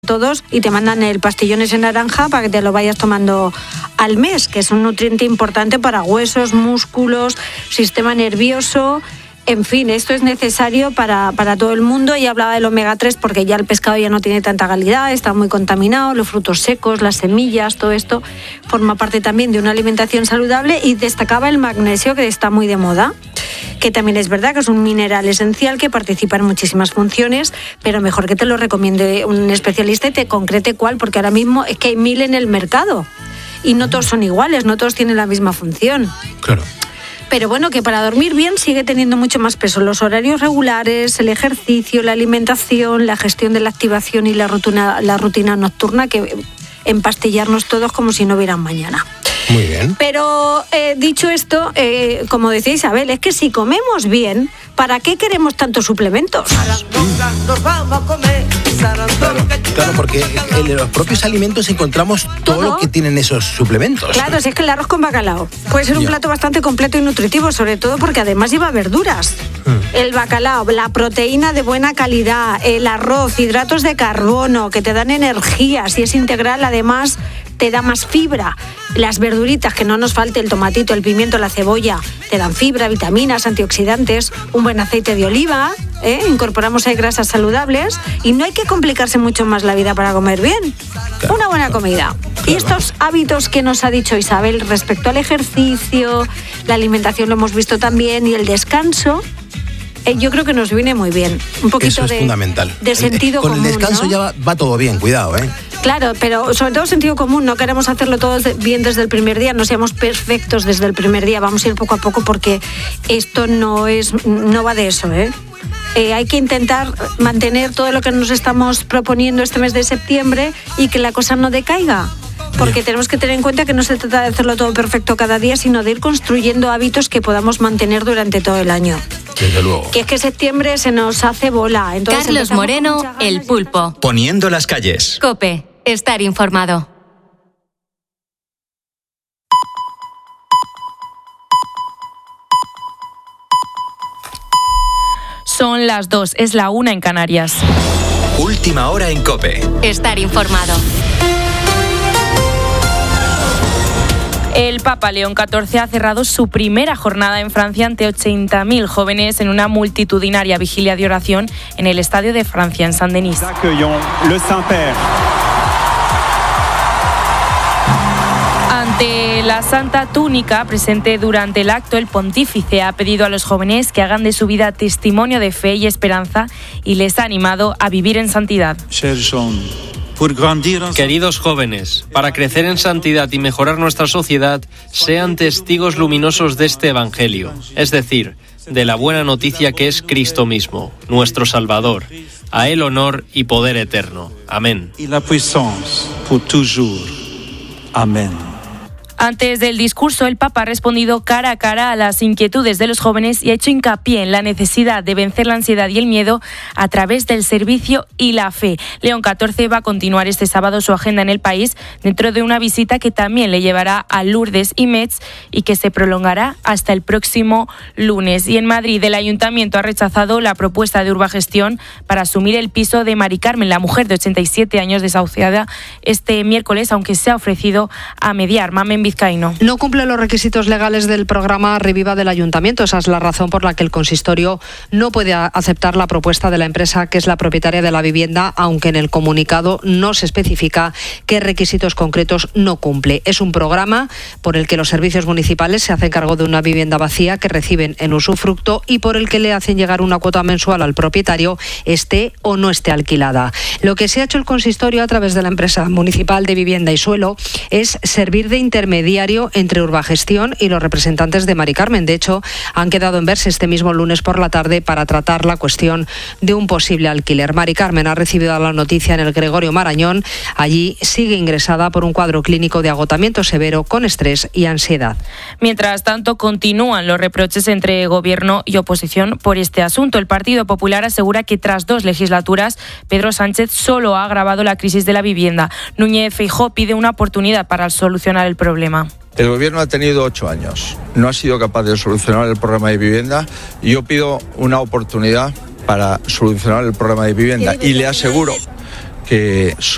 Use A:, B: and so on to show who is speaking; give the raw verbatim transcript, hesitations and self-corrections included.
A: todos y te mandan el pastillón ese naranja para que te lo vayas tomando al mes, que es un nutriente importante para huesos, músculos, sistema nervioso. En fin, esto es necesario para, para todo el mundo. Y hablaba del omega tres porque ya el pescado ya no tiene tanta calidad, está muy contaminado, los frutos secos, las semillas, todo esto forma parte también de una alimentación saludable. Y destacaba el magnesio, que está muy de moda, que también es verdad que es un mineral esencial que participa en muchísimas funciones, pero mejor que te lo recomiende un especialista y te concrete cuál, porque ahora mismo es que hay mil en el mercado y no todos son iguales, no todos tienen la misma función.
B: Claro.
A: Pero bueno, que para dormir bien sigue teniendo mucho más peso los horarios regulares, el ejercicio, la alimentación, la gestión de la activación y la rutina, la rutina nocturna, que empastillarnos todos como si no hubiera mañana.
B: Muy bien.
A: Pero eh, dicho esto, eh, como decía Isabel, es que si comemos bien, ¿para qué queremos tantos suplementos?
B: Claro, claro, porque en los propios alimentos encontramos todo, todo lo que tienen esos suplementos.
A: Claro, si es que el arroz con bacalao puede ser un ya. plato bastante completo y nutritivo, sobre todo porque además lleva verduras. Mm. El bacalao, la proteína de buena calidad, el arroz, hidratos de carbono que te dan energía, si es integral, además te da más fibra. Las verduritas, que no nos falte el tomatito, el pimiento, la cebolla, te dan fibra, vitaminas, antioxidantes, un buen aceite de oliva, ¿eh? Incorporamos ahí grasas saludables y no hay que complicarse mucho más la vida para comer bien. Claro, una buena comida. Claro. Y estos hábitos que nos ha dicho Isabel respecto al ejercicio, la alimentación lo hemos visto también, y el descanso, eh, yo creo que nos viene muy bien. Un poquito
B: Eso es
A: de,
B: fundamental.
A: de sentido
B: Con
A: común,
B: el descanso, ¿no? Ya va, va todo bien, cuidado, ¿eh?
A: Claro, pero sobre todo sentido común, no queremos hacerlo todo bien desde el primer día, no seamos perfectos desde el primer día, vamos a ir poco a poco porque esto no es, no va de eso, ¿eh? Eh, hay que intentar mantener todo lo que nos estamos proponiendo este mes de septiembre y que la cosa no decaiga. Porque tenemos que tener en cuenta que no se trata de hacerlo todo perfecto cada día, sino de ir construyendo hábitos que podamos mantener durante todo el año.
B: Desde luego.
A: Que es que septiembre se nos hace bola. Entonces
C: Carlos Moreno, El Pulpo.
D: Poniendo las calles.
C: COPE. Estar informado.
E: Son las dos, es la una en Canarias.
D: Última hora en COPE.
C: Estar informado.
E: El Papa León catorce ha cerrado su primera jornada en Francia ante ochenta mil jóvenes en una multitudinaria vigilia de oración en el Estadio de Francia, en Saint-Denis. Ante la Santa Túnica presente durante el acto, el pontífice ha pedido a los jóvenes que hagan de su vida testimonio de fe y esperanza y les ha animado a vivir en santidad.
F: Queridos jóvenes, para crecer en santidad y mejorar nuestra sociedad, sean testigos luminosos de este Evangelio, es decir, de la buena noticia que es Cristo mismo, nuestro Salvador. A Él honor y poder eterno. Amén.
G: Y la puissance pour toujours. Amén.
E: Antes del discurso, el Papa ha respondido cara a cara a las inquietudes de los jóvenes y ha hecho hincapié en la necesidad de vencer la ansiedad y el miedo a través del servicio y la fe. León catorce va a continuar este sábado su agenda en el país dentro de una visita que también le llevará a Lourdes y Metz y que se prolongará hasta el próximo lunes. Y en Madrid, el Ayuntamiento ha rechazado la propuesta de Urbagestión para asumir el piso de Mari Carmen, la mujer de ochenta y siete años desahuciada este miércoles, aunque se ha ofrecido a mediar. Mamen Vizcaíno.
H: No cumple los requisitos legales del programa Reviva del Ayuntamiento. Esa es la razón por la que el consistorio no puede aceptar la propuesta de la empresa que es la propietaria de la vivienda, aunque en el comunicado no se especifica qué requisitos concretos no cumple. Es un programa por el que los servicios municipales se hacen cargo de una vivienda vacía que reciben en usufructo y por el que le hacen llegar una cuota mensual al propietario, esté o no esté alquilada. Lo que se ha hecho el consistorio a través de la empresa municipal de vivienda y suelo es servir de intermediario entre Urbagestión y los representantes de Mari Carmen. De hecho, han quedado en verse este mismo lunes por la tarde para tratar la cuestión de un posible alquiler. Mari Carmen ha recibido la noticia en el Gregorio Marañón. Allí sigue ingresada por un cuadro clínico de agotamiento severo con estrés y ansiedad.
E: Mientras tanto, continúan los reproches entre gobierno y oposición por este asunto. El Partido Popular asegura que tras dos legislaturas, Pedro Sánchez solo ha agravado la crisis de la vivienda. Núñez Feijóo pide una oportunidad para solucionar el problema.
I: El gobierno ha tenido ocho años, no ha sido capaz de solucionar el problema de vivienda y yo pido una oportunidad para solucionar el problema de vivienda y le aseguro que